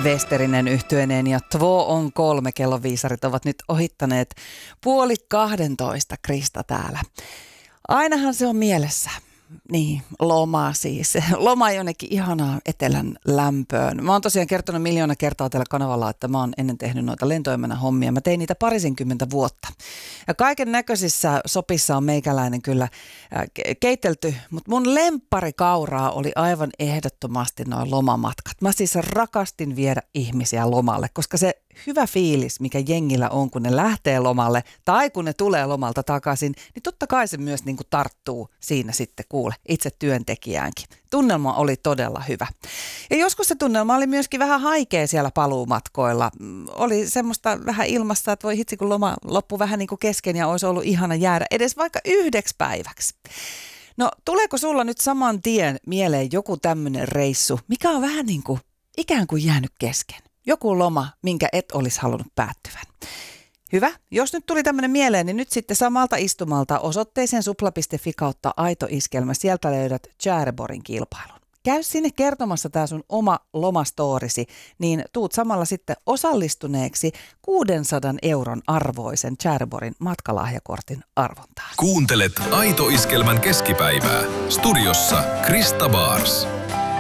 Westerinen yhtyeineen ja Två on kolme kelloviisarit ovat nyt ohittaneet 11:30 Krista täällä. Ainahan se on mielessä. Niin, loma siis. Loma jonnekin ihanaa etelän lämpöön. Mä oon tosiaan kertonut 1,000,000 kertaa tällä kanavalla, että mä oon ennen tehnyt noita lentoemänä hommia. Mä tein niitä parisenkymmentä vuotta. Ja kaiken näköisissä sopissa on meikäläinen kyllä keitelty, mutta mun lempparikauraa oli aivan ehdottomasti noin lomamatkat. Mä siis rakastin viedä ihmisiä lomalle, koska se hyvä fiilis, mikä jengillä on, kun ne lähtee lomalle tai kun ne tulee lomalta takaisin, niin totta kai se myös niin kuin tarttuu siinä sitten kuule itse työntekijäänkin. Tunnelma oli todella hyvä. Ja joskus se tunnelma oli myöskin vähän haikea siellä paluumatkoilla. Oli semmoista vähän ilmasta, että voi hitsi kun loma loppui vähän niin kuin kesken ja olisi ollut ihana jäädä edes vaikka 1 päiväksi. No tuleeko sulla nyt saman tien mieleen joku tämmöinen reissu, mikä on vähän niin kuin ikään kuin jäänyt kesken? Joku loma, minkä et olisi halunnut päättyvän. Hyvä. Jos nyt tuli tämmöinen mieleen, niin nyt sitten samalta istumalta osoitteeseen supla.fi kautta Aito Iskelmä. Sieltä löydät Tjäreborgin kilpailun. Käy sinne kertomassa tää sun oma lomastorisi, niin tuut samalla sitten osallistuneeksi 600 € arvoisen Tjäreborgin matkalahjakortin arvontaan. Kuuntelet Aito Iskelmän keskipäivää. Studiossa Krista Bars.